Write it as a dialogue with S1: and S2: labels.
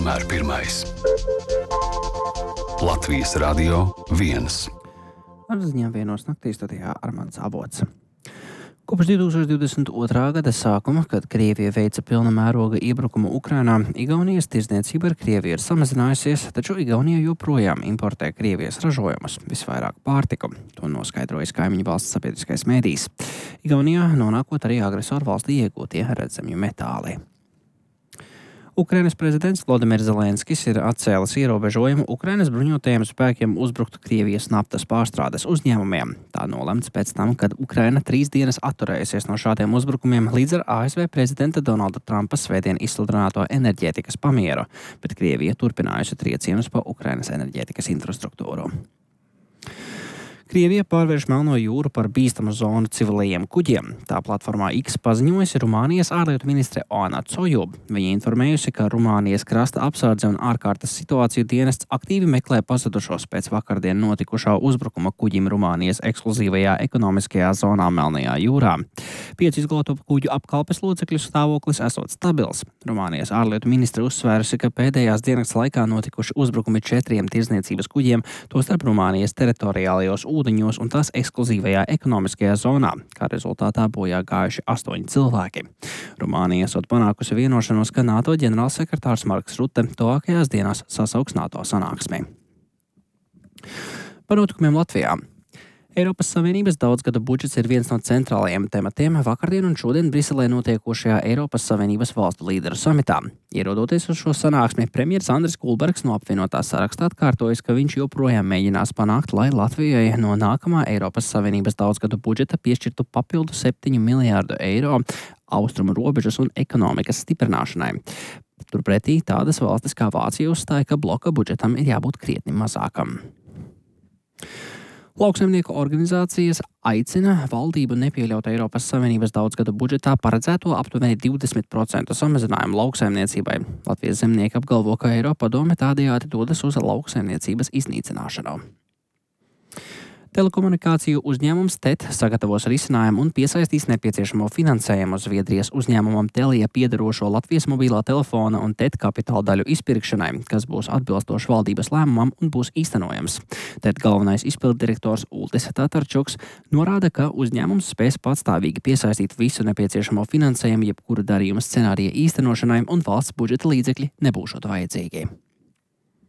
S1: vienmēr pirmais. Latvijas Radio 1.
S2: Ar ziņām vienos naktī studijā Armands Avots. Kopš 2022. gada sākuma, kad Krievija veica pilna mēroga iebrukumu Ukrainā, Igaunijas tirdzniecība ar Krieviju ir samazinājusies, taču Igaunija joprojām importē Krievijas ražojumus, visvairāk pārtiku. To noskaidrojas kaimiņu valsts sabiedriskais mēdījis. Igaunijā nonākot arī agresoru valstī iegūtie redzamju metāli. Ukrainas prezidents Volodimirs Zelenskis ir atcēlis ierobežojumu Ukrainas bruņotajiem spēkiem uzbrukt Krievijas naftas pārstrādes uzņēmumiem. Tā nolemts pēc tam, kad Ukraina 3 dienas atturējusies no šādiem uzbrukumiem līdz ar ASV prezidenta Donalda Trumpa svētdien izsludināto enerģētikas pamieru, bet Krievija turpinājusi triecienus pa Ukrainas enerģētikas infrastruktūru. Krievija pārvērš Melno jūru par bīstamu zonu civilajiem kuģiem. Tā platformā X paziņojusi Rumānijas ārlietu ministre Oana Coju. Viņa informējusi, ka Rumānijas krasta apsardze un ārkārtas situāciju dienests aktīvi meklē pazudušos pēc vakardien notikušā uzbrukuma kuģim Rumānijas ekskluzīvajā ekonomiskajā zonā Melnajā jūrā. 5 izglābto kuģu apkalpes locekļu stāvoklis esot stabils. Rumānijas ārlietu ministre uzsvērusi, ka pēdējās dienas laikā notikuši uzbrukumi 4 tirdzniecības kuģiem, tostarp Rumānijas teritoriālajos ūdeņos un tās ekskluzīvajā ekonomiskajā zonā, kā rezultātā bojā gājuši 8 cilvēki. Rumānija esot panākusi vienošanos, ka NATO ģenerālsekretārs Marks Rute tuvākajās dienās sasauks NATO sanāksmi. Par notikumiem Latvijā. Eiropas Savienības daudzgada budžets ir viens no centrālajiem tematiem vakardien un šodien Briselē notiekošajā Eiropas Savienības valstu līderu samitā. Ierodoties uz šo sanāksmi, premjers Andris Kulbergs no apvienotā sarakstā atkārtojas, ka viņš joprojām mēģinās panākt, lai Latvijai no nākamā Eiropas Savienības daudzgadu budžeta piešķirtu papildu 7 miljārdu eiro austrumu robežas un ekonomikas stiprināšanai. Turpretī tādas valstis kā Vācija uzstāja, ka bloka budžetam ir jābūt krietni mazākam. Lauksaimnieku organizācijas aicina valdību nepieļaut Eiropas Savienības daudzgadu budžetā paredzēto aptuveni 20% samazinājumu lauksaimniecībai. Latvijas zemnieki apgalvo, ka Eiropadome tādējādi dodas uz lauksaimniecības iznīcināšanu. Telekomunikāciju uzņēmums TET sagatavos risinājumu un piesaistīs nepieciešamo finansējumu Zviedrijas uzņēmumam Telia piederošo Latvijas mobilā telefona un TET kapitāla daļu izpirkšanai, kas būs atbilstoši valdības lēmumam un būs īstenojams. TET galvenais izpilddirektors Ultis Tatarčuks norāda, ka uzņēmums spēs patstāvīgi piesaistīt visu nepieciešamo finansējumu jebkura darījuma scenārija īstenošanai un valsts budžeta līdzekļi nebūšot vajadzīgi.